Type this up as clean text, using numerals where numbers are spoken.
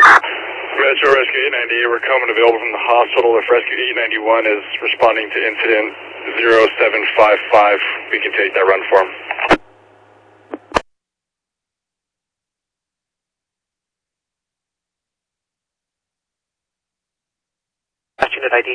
Metro Rescue 898, we're coming available from the hospital. If Rescue 891 is responding to incident 0755, we can take that run for him. Unit ID